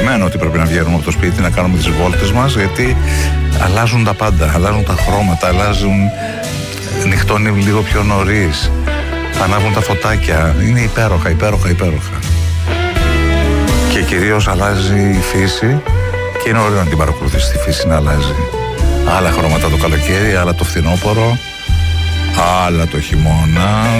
Επιμένω ότι πρέπει να βγαίνουμε από το σπίτι, να κάνουμε τις βόλτες μας, γιατί αλλάζουν τα πάντα, αλλάζουν τα χρώματα, νυχτώνει λίγο πιο νωρίς, ανάβουν τα φωτάκια, είναι υπέροχα. Και κυρίως αλλάζει η φύση και είναι ωραίο να την παρακολουθείς τη φύση να αλλάζει. Άλλα χρώματα το καλοκαίρι, άλλα το φθινόπωρο, άλλα το χειμώνα.